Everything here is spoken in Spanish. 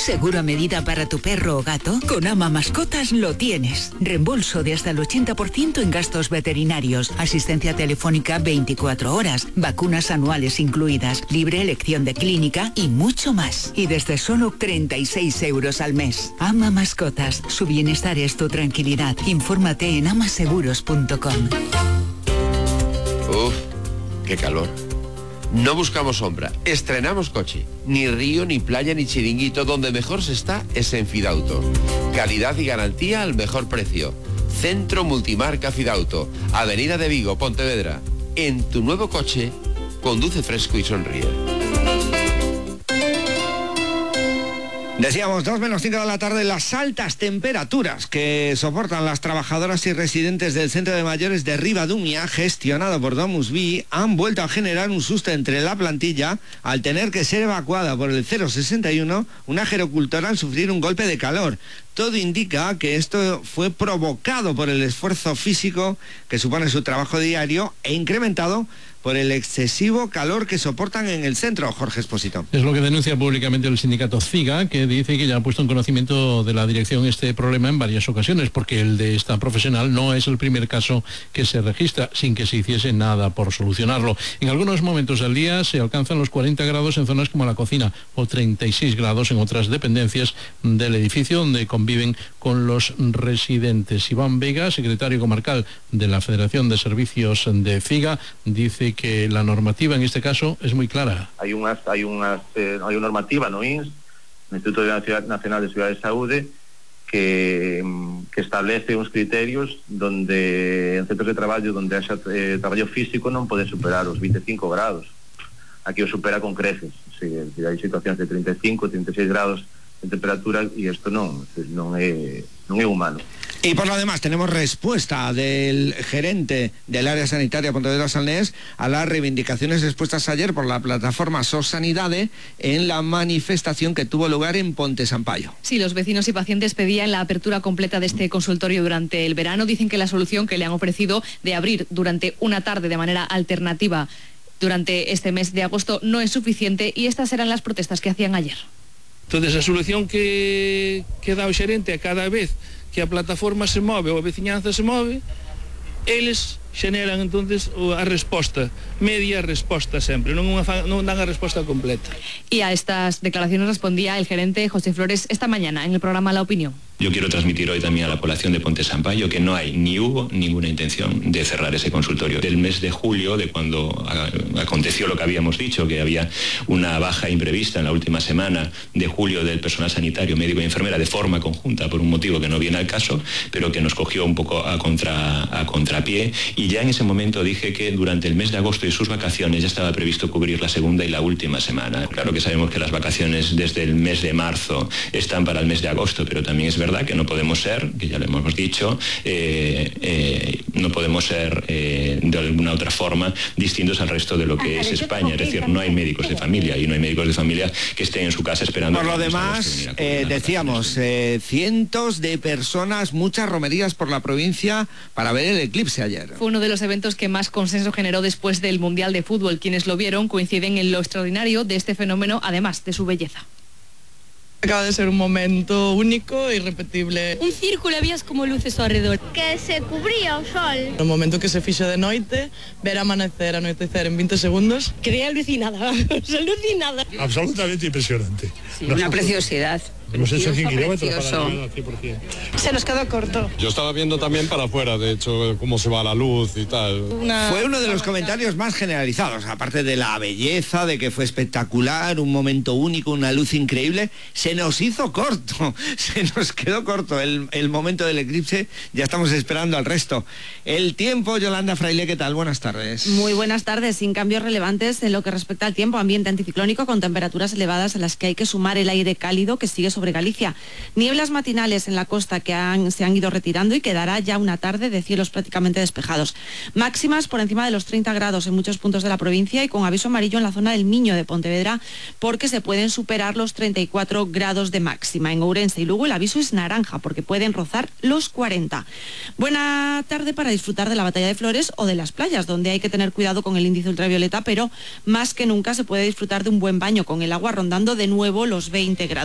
¿Seguro a medida para tu perro o gato? Con Ama Mascotas lo tienes. Reembolso de hasta el 80% en gastos veterinarios, asistencia telefónica 24 horas, vacunas anuales incluidas, libre elección de clínica y mucho más. Y desde solo 36 euros al mes. Ama Mascotas, su bienestar es tu tranquilidad. Infórmate en amaseguros.com. Uf, qué calor. No buscamos sombra, estrenamos coche. Ni río, ni playa, ni chiringuito. Donde mejor se está es en Fidauto. Calidad y garantía al mejor precio. Centro Multimarca Fidauto, Avenida de Vigo, Pontevedra. En tu nuevo coche, conduce fresco y sonríe. Decíamos, 2:05 de la tarde, las altas temperaturas que soportan las trabajadoras y residentes del Centro de Mayores de Ribadumia, gestionado por DomusVi, han vuelto a generar un susto entre la plantilla al tener que ser evacuada por el 061, una gerocultora, al sufrir un golpe de calor. Todo indica que esto fue provocado por el esfuerzo físico que supone su trabajo diario e incrementado por el excesivo calor que soportan en el centro. Jorge Espósito. Es lo que denuncia públicamente el sindicato CIGA, que dice que ya ha puesto en conocimiento de la dirección este problema en varias ocasiones, porque el de esta profesional no es el primer caso que se registra sin que se hiciese nada por solucionarlo. En algunos momentos del día se alcanzan los 40 grados en zonas como la cocina o 36 grados en otras dependencias del edificio donde conviven con los residentes. Iván Vega, secretario comarcal de la Federación de Servicios de CIGA, dice que la normativa en este caso es muy clara. Hay una normativa no INS, el Instituto Nacional de Seguridade de Saúde, que establece uns criterios donde en centros de traballo donde haxa traballo físico non pode superar os 25 grados. Aquí o supera con creces. Si hai situacións de 35, 36 grados de temperatura e isto non é humano. Y por lo demás tenemos respuesta del gerente del área sanitaria Pontevedra-Salnés a las reivindicaciones expuestas ayer por la plataforma SOS Sanidade en la manifestación que tuvo lugar en Ponte Sampaio. Sí, los vecinos y pacientes pedían la apertura completa de este consultorio durante el verano. Dicen que la solución que le han ofrecido de abrir durante una tarde de manera alternativa durante este mes de agosto no es suficiente, y estas eran las protestas que hacían ayer. Entonces a solución que dá o xerente a cada vez que a plataforma se move ou a veciñanza se move, eles xeneran entonces a resposta, media resposta sempre, non dan a resposta completa. Y a estas declaraciones respondía el gerente José Flores esta mañana en el programa La Opinión. Yo quiero transmitir hoy también a la población de Ponte Sampaio que no hay ni hubo ninguna intención de cerrar ese consultorio. Del mes de julio, de cuando aconteció lo que habíamos dicho, que había una baja imprevista en la última semana de julio del personal sanitario, médico y enfermera de forma conjunta por un motivo que no viene al caso, pero que nos cogió un poco a contrapié, y ya en ese momento dije que durante el mes de agosto y sus vacaciones ya estaba previsto cubrir la segunda y la última semana. Claro que sabemos que las vacaciones desde el mes de marzo están para el mes de agosto, pero también es verdad que no podemos ser, que ya lo hemos dicho, no podemos ser de alguna otra forma distintos al resto de lo que es España. Es decir, no hay médicos de familia y no hay médicos de familia que estén en su casa esperando. Por lo demás, decíamos, cientos de personas, muchas romerías por la provincia para ver el eclipse ayer. Fue uno de los eventos que más consenso generó después del Mundial de Fútbol. Quienes lo vieron coinciden en lo extraordinario de este fenómeno, además de su belleza. Acaba de ser un momento único e irrepetible. Un círculo, habías como luces ao redor. Que se cubría o sol. No momento que se fixo de noite, ver amanecer, anoitecer en 20 segundos. Quedé alucinada, alucinada. Absolutamente impresionante. Sí, una preciosidad. Hemos hecho 100 kilómetros para llegar al 100%. Se nos quedó corto. Yo estaba viendo también para afuera, de hecho, cómo se va la luz y tal. Fue uno de los comentarios más generalizados, aparte de la belleza, de que fue espectacular, un momento único, una luz increíble. Se nos hizo corto, se nos quedó corto el momento del eclipse. Ya estamos esperando al resto. El tiempo, Yolanda Fraile, ¿qué tal? Buenas tardes. Muy buenas tardes, sin cambios relevantes en lo que respecta al tiempo. Ambiente anticiclónico con temperaturas elevadas a las que hay que sumar el aire cálido que sigue sobre Galicia. Nieblas matinales en la costa que se han ido retirando y quedará ya una tarde de cielos prácticamente despejados. Máximas por encima de los 30 grados en muchos puntos de la provincia y con aviso amarillo en la zona del Miño de Pontevedra porque se pueden superar los 34 grados de máxima. En Ourense y Lugo el aviso es naranja porque pueden rozar los 40. Buena tarde para disfrutar de la Batalla de Flores o de las playas, donde hay que tener cuidado con el índice ultravioleta, pero más que nunca se puede disfrutar de un buen baño con el agua rondando de nuevo los 20 grados.